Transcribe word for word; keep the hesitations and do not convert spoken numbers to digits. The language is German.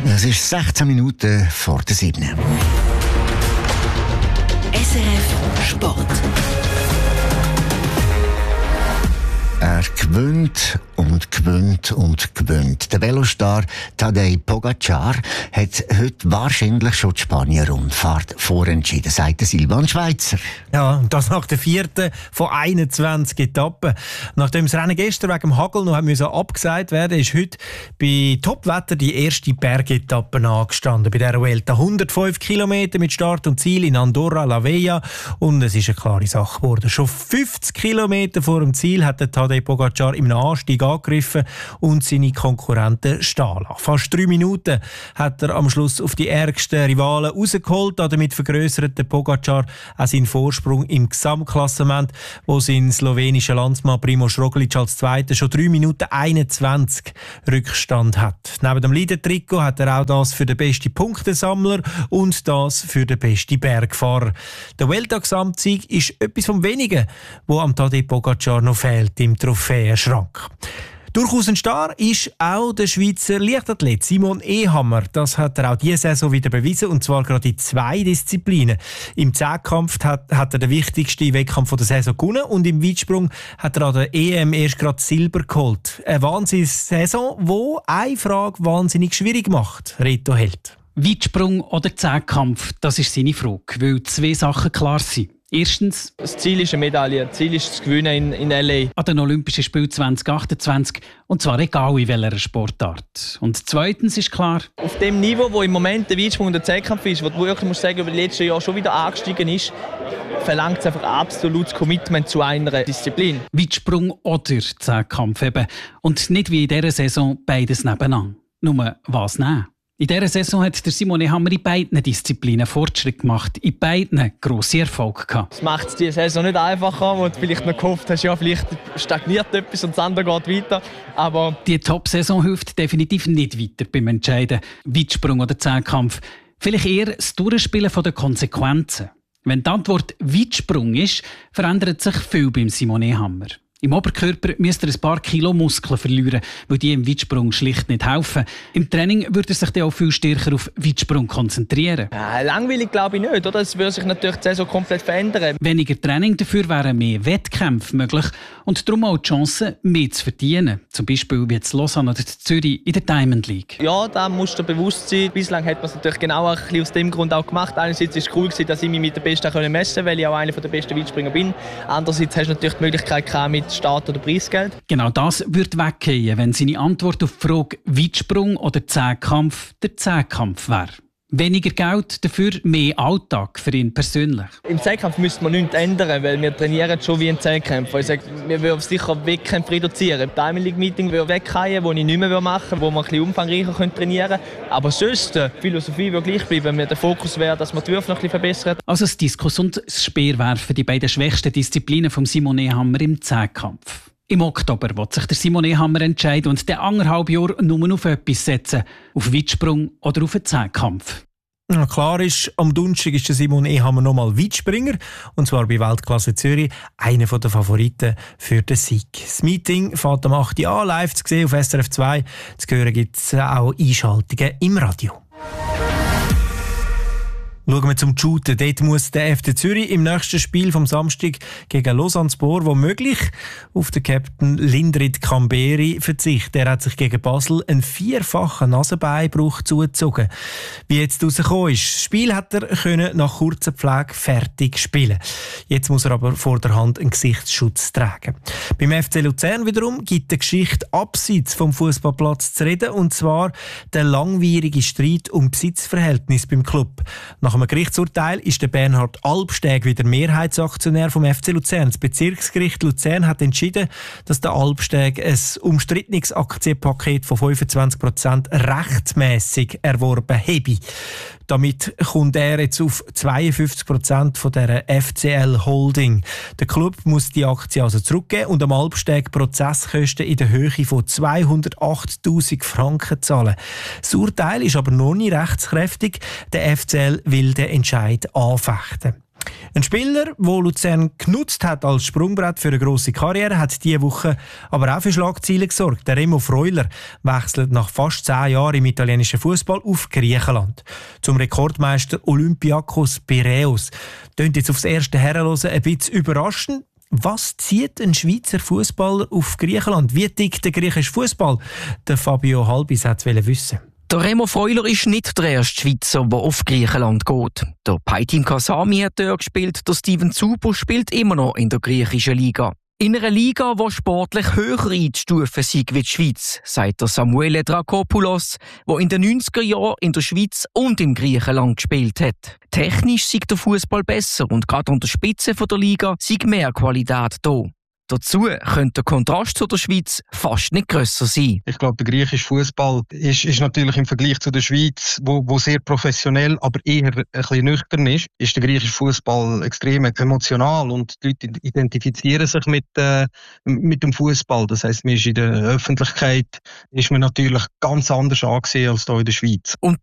Es ist sechzehn Minuten vor der sieben. S R F Sport. Er gewinnt und gewinnt und gewinnt. Der Velostar Tadej Pogacar hat heute wahrscheinlich schon die Spanier-Rundfahrt vorentschieden, sagt der Silvan Schweizer. Ja, das nach der vierten von einundzwanzig Etappen. Nachdem das Rennen gestern wegen dem Hagel noch müssen abgesagt werden, ist heute bei Topwetter die erste Bergetappe angestanden. Bei der Vuelta hundertfünf Kilometer mit Start und Ziel in Andorra la Vella. Und es ist eine klare Sache geworden. Schon fünfzig Kilometer vor dem Ziel hat der Tadej Pogacar im Anstieg angegriffen und seine Konkurrenten stehen lassen. Fast drei Minuten hat er am Schluss auf die ärgsten Rivalen rausgeholt. Damit vergrössert der Pogacar auch seinen Vorsprung im Gesamtklassement, wo sein slowenischer Landsmann Primož Roglič als Zweiter schon drei Minuten einundzwanzig Rückstand hat. Neben dem Leader-Trikot hat er auch das für den besten Punktesammler und das für den besten Bergfahrer. Der Vuelta-Gesamtsieg ist etwas vom Wenigen, wo am Tadej Pogacar noch fehlt im Trophäenschrank. Durchaus ein Star ist auch der Schweizer Leichtathlet Simon Ehammer. Das hat er auch diese Saison wieder bewiesen, und zwar gerade in zwei Disziplinen. Im Zehnkampf hat, hat er den wichtigsten Wettkampf der Saison gewonnen und im Weitsprung hat er an der E M erst gerade Silber geholt. Eine Wahnsinns-Saison, die eine Frage wahnsinnig schwierig macht, Reto Held. Weitsprung oder Zehnkampf, das ist seine Frage, weil zwei Sachen klar sind. Erstens, das Ziel ist eine Medaille. Das Ziel ist das Gewinnen in, in L A. An den Olympischen Spielen zwanzig achtundzwanzig. Und zwar egal in welcher Sportart. Und zweitens ist klar, auf dem Niveau, wo im Moment der Weitsprung und der Zehnkampf ist, wo du wirklich musst sagen, über die letzten Jahre schon wieder angestiegen ist, verlangt es einfach absolutes Commitment zu einer Disziplin. Weitsprung oder Zehnkampf eben. Und nicht wie in dieser Saison beides nebeneinander. Nur was nehmen? In dieser Saison hat der Simon Ehammer in beiden Disziplinen Fortschritt gemacht, in beiden grosse Erfolge gehabt. Das macht es diese Saison nicht einfacher, wo du vielleicht noch gehofft hast, ja, vielleicht stagniert etwas und das andere geht weiter. Aber die Top-Saison hilft definitiv nicht weiter beim Entscheiden, Weitsprung oder Zehnkampf. Vielleicht eher das Durchspielen der Konsequenzen. Wenn die Antwort Weitsprung ist, verändert sich viel beim Simon Ehammer. Im Oberkörper müsst ihr ein paar Kilo Muskeln verlieren, weil die im Weitsprung schlicht nicht helfen. Im Training würde er sich dann auch viel stärker auf Weitsprung konzentrieren. Ja, langweilig glaube ich nicht, oder? Es würde sich natürlich die Saison komplett verändern. Weniger Training, dafür wären mehr Wettkämpfe möglich und darum auch die Chance, mehr zu verdienen. Zum Beispiel wie jetzt Lausanne oder Zürich in der Diamond League. Ja, da musst du bewusst sein. Bislang hat man es natürlich genau ein bisschen aus dem Grund auch gemacht. Einerseits war es cool, dass ich mich mit den Besten messen konnte, weil ich auch einer der besten Weitspringer bin. Andererseits hast du natürlich die Möglichkeit gehabt, mit Start- oder Preisgeld. Genau das würde weggehen, wenn seine Antwort auf die Frage Weitsprung oder Zehnkampf der Zehnkampf wäre. Weniger Geld, dafür mehr Alltag für ihn persönlich. Im Zehnkampf müsste man nichts ändern, weil wir trainieren schon wie ein Zehnkämpfer. Ich sage, wir würden sicher Wettkämpfe reduzieren. Das Diamond League Meeting würde wegfallen, das ich nicht mehr machen würde, wo man ein bisschen umfangreicher trainieren könnte. Aber sonst, die Philosophie würde gleich bleiben. Der Fokus wäre, dass man die Würfe noch ein bisschen verbessern. Also das Diskus und das Speerwerfen, die beiden schwächsten Disziplinen von Simon Ehammer im Zehnkampf. Im Oktober wird sich der Simon Ehammer entscheiden und der anderthalb Jahre nur auf etwas setzen. Auf Weitsprung oder auf einen Zehnkampf. Ja, klar ist, am Donnerstag ist der Simon Ehammer nochmal Weitspringer. Und zwar bei Weltklasse Zürich, einer der Favoriten für den Sieg. Das Meeting fängt am acht Uhr an, live zu sehen auf S R F zwei. Zu hören gibt es auch Einschaltungen im Radio. Schauen wir zum Shooten. Dort muss der F C Zürich im nächsten Spiel vom Samstag gegen Lausanne-Spor womöglich auf den Captain Lindrit Kamberi verzichten. Er hat sich gegen Basel einen vierfachen Nasenbeinbruch zugezogen. Wie jetzt rausgekommen ist, das Spiel hat er können nach kurzer Pflege fertig spielen. Jetzt muss er aber vor der Hand einen Gesichtsschutz tragen. Beim F C Luzern wiederum gibt die Geschichte abseits vom Fußballplatz zu reden, und zwar der langwierige Streit um Besitzverhältnis beim Club. Nach einem Gerichtsurteil ist der Bernhard Albsteg wieder Mehrheitsaktionär vom F C Luzern. Das Bezirksgericht Luzern hat entschieden, dass der Albsteg ein umstrittenes Aktienpaket von fünfundzwanzig Prozent rechtmäßig erworben habe. Damit kommt er jetzt auf zweiundfünfzig Prozent von der F C L Holding. Der Club muss die Aktie also zurückgeben und am Albsteg Prozesskosten in der Höhe von zweihundertachttausend Franken zahlen. Das Urteil ist aber noch nicht rechtskräftig. Der F C L will den Entscheid anfechten. Ein Spieler, der Luzern genutzt hat als Sprungbrett für eine grosse Karriere, hat diese Woche aber auch für Schlagzeilen gesorgt. Der Remo Freuler wechselt nach fast zehn Jahren im italienischen Fußball auf Griechenland. Zum Rekordmeister Olympiakos Piräus. Klingt jetzt aufs erste Herrenhören ein bisschen überraschend. Was zieht ein Schweizer Fußballer auf Griechenland? Wie tickt der griechische Fußball? Der Fabio Halbis wollte es wissen. Der Remo Freuler ist nicht der erste Schweizer, der auf Griechenland geht. Der Paytim Kasami hat dort gespielt, der Steven Zubo spielt immer noch in der griechischen Liga. In einer Liga, die sportlich höher einzustufen sei wie die Schweiz, sagt der Samuele Drakopoulos, der in den neunziger Jahren in der Schweiz und in Griechenland gespielt hat. Technisch sei der Fußball besser und gerade an der Spitze der Liga sei mehr Qualität da. Dazu könnte der Kontrast zu der Schweiz fast nicht grösser sein. Ich glaube, der griechische Fußball ist, ist natürlich im Vergleich zu der Schweiz, wo, wo sehr professionell, aber eher ein bisschen nüchtern ist, ist der griechische Fußball extrem emotional und die Leute identifizieren sich mit, äh, mit dem Fußball. Das heisst, man ist in der Öffentlichkeit ist man natürlich ganz anders angesehen als hier in der Schweiz. Und